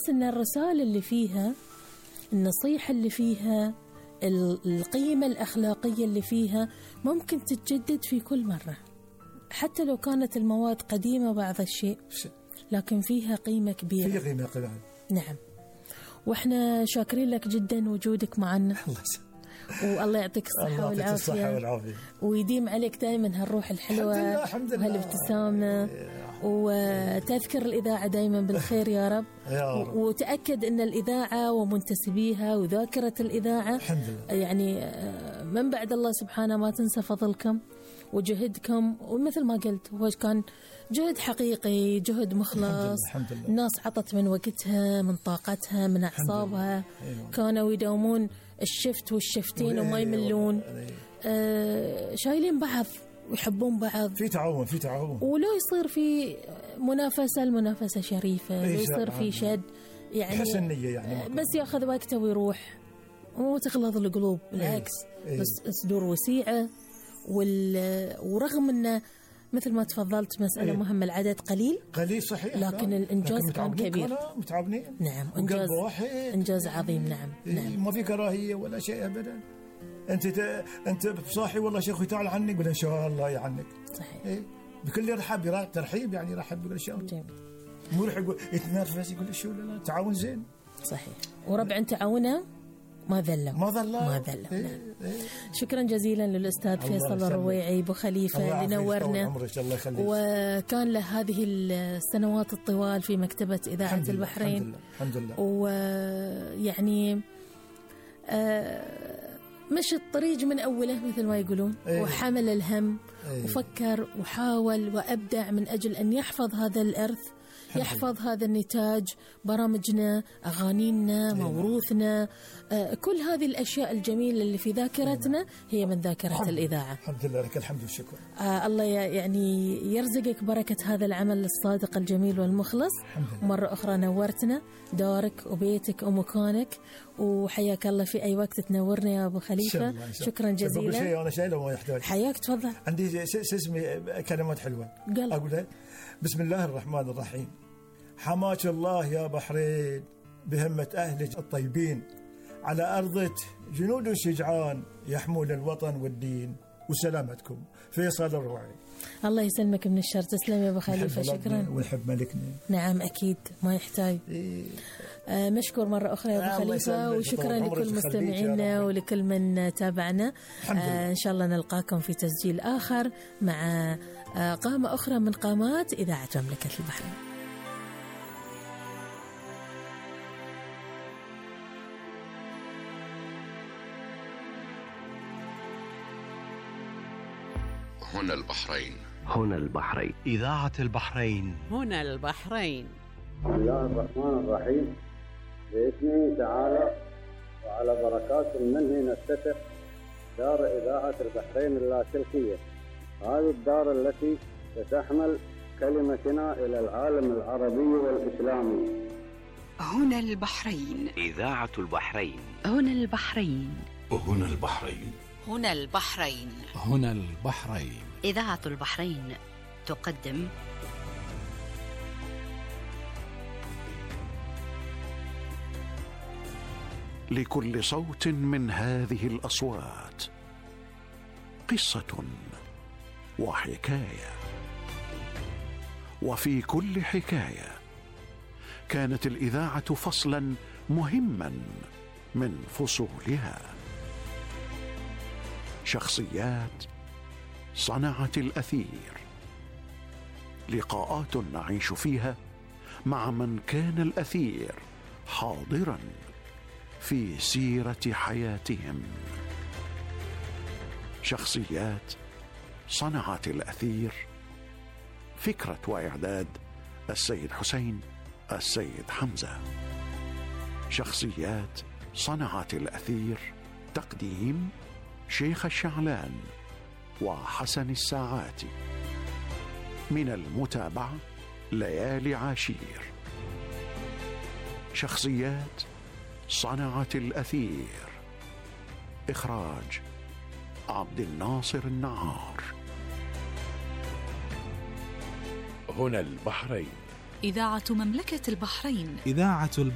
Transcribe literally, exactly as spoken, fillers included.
بس إن الرسالة اللي فيها، النصيحة اللي فيها، القيمة الأخلاقية اللي فيها ممكن تتجدد في كل مرة، حتى لو كانت المواد قديمة بعض الشيء، لكن فيها قيمة كبيرة. فيها قيمة كبيرة. نعم. وإحنا شاكرين لك جدا وجودك معنا. الله والله يعطيك الصحة والعافية، ويديم عليك دائما هالروح الحلوة وهالابتسامة، وتذكر الإذاعة دائما بالخير يا رب. يا رب. وتأكد أن الإذاعة ومنتسبيها وذاكرة الإذاعة يعني من بعد الله سبحانه ما تنسى فضلكم وجهدكم، ومثل ما قلت هو كان جهد حقيقي، جهد مخلص. الحمد لله. الناس عطت من وقتها، من طاقتها، من أعصابها. كانوا يداومون الشفت والشفتين وما يملون. آه شايلين بعض ويحبون بعض، في تعاون في تعاون. ولو يصير في منافسة، المنافسة شريفة. لو يصير في شد يعني حسن نية يعني، بس ياخذ وقته ويروح وتغلظ القلوب. بالعكس بس صدور وسيعة. ورغم أنه مثل ما تفضلت مسألة أيه. مهمة، العدد قليل قليل صحيح، لكن لا. الإنجاز لكن كان كبير. متعاونين. نعم. إنجاز إنجاز عظيم. نعم. إيه. نعم. ما في كراهية ولا شيء أبدا. أنت ت... أنت بصاحي والله شيخ تعال عنك، ولا إن شاء الله يعنك. صحيح. إيه؟ بكل يرحب، ترحيب يعني يرحب بكل شيء. مو يروح يقول يتنرفز يقول شو، لا لا تعاون زين. صحيح. وربع تعاونه ما ذلوا ما ذلوا ما ذلوا. إيه. نعم. إيه. شكرا جزيلا للأستاذ فيصل الرويعي أبو خليفة اللي نورنا، وكان له هذه السنوات الطوال في مكتبة إذاعة الحمد البحرين. الحمد لله. الحمد لله. ويعني آه مش الطريق من أوله مثل ما يقولون. أيه. وحمل الهم. أيه. وفكر وحاول وأبدع من أجل أن يحفظ هذا الإرث، يحفظ هذا النتاج، برامجنا، أغانينا، موروثنا، آه كل هذه الأشياء الجميلة اللي في ذاكرتنا هي من ذاكرة الحمد الإذاعة. الحمد لله لك الحمد والشكر. آه الله يعني يرزقك بركة هذا العمل الصادق الجميل والمخلص. مرة أخرى نورتنا دارك وبيتك ومكانك، وحياك الله في أي وقت تنورنا يا أبو خليفة. شكرا جزيلا. شيء أنا شايله ما يحتاج. حياك تفضل. عندي اسمي كلمات حلوة قل. أقولها. بسم الله الرحمن الرحيم. حماك الله يا بحرين بهمة أهلك الطيبين، على أرضك جنود شجعان يحمون الوطن والدين، وسلامتكم. فيصل الرويعي. الله يسلمك من الشر. تسلم يا أبو خليفة. شكرا. ونحب ملكنا. نعم أكيد ما يحتاج. إيه. آه مشكور مرة أخرى يا أبو خليفة، وشكرا لكل مستمعينا ولكل من تابعنا. آه إن شاء الله نلقاكم في تسجيل آخر مع آه قامة أخرى من قامات إذاعة مملكة البحرين. هنا البحرين. هنا البحرين. إذاعة البحرين. هنا البحرين. بسم الله الرحمن الرحيم. باسمه تعالى وعلى بركات منه نفتتح دار إذاعة البحرين اللاسلكية، هذه الدار التي ستحمل كلمتنا إلى العالم العربي والإسلامي. هنا البحرين. إذاعة البحرين. هنا البحرين. هنا البحرين. هنا البحرين. هنا البحرين. إذاعة البحرين تقدم لكل صوت من هذه الأصوات قصة وحكاية، وفي كل حكاية كانت الإذاعة فصلا مهما من فصولها. شخصيات صنعت الأثير، لقاءات نعيش فيها مع من كان الأثير حاضرا في سيرة حياتهم. شخصيات صنعت الأثير، فكرة وإعداد السيد حسين السيد حمزة. شخصيات صنعت الأثير، تقديم شيخ الشعلان وحسن الساعاتي. من المتابعة ليالي عاشير. شخصيات صنعت الأثير، إخراج عبد الناصر النعار. هنا البحرين. إذاعة مملكة البحرين. إذاعة